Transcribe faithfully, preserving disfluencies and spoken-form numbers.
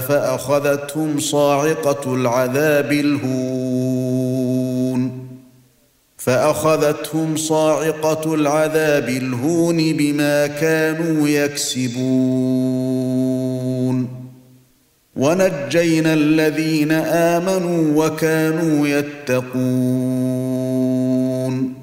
فأخذتهم صاعقة العذاب الهون فأخذتهم صاعقة العذاب الهون بما كانوا يكسبون ونجينا الذين آمنوا وكانوا يتقون